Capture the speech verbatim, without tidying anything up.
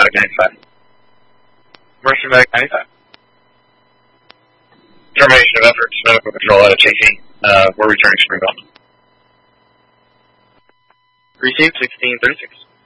Medic ninety-five. Mercer Medic ninety-five. Termination of efforts, medical control out of J T. Uh, we're returning Springville. Received sixteen thirty-six.